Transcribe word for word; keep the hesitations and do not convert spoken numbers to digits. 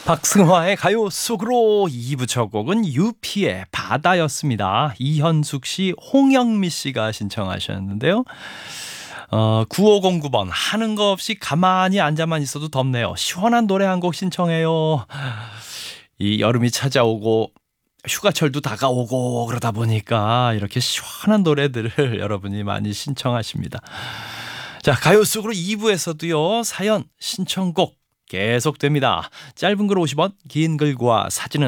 박승화의 가요 속으로 이 부 첫 곡은 유피의 바다였습니다. 이현숙 씨, 홍영미 씨가 신청하셨는데요. 어, 구오공구 번 하는 거 없이 가만히 앉아만 있어도 덥네요. 시원한 노래 한 곡 신청해요. 이 여름이 찾아오고 휴가철도 다가오고 그러다 보니까 이렇게 시원한 노래들을 여러분이 많이 신청하십니다. 자, 가요 속으로 이 부에서도요. 사연 신청곡 계속됩니다. 짧은 글 오십 원, 긴 글과 사진은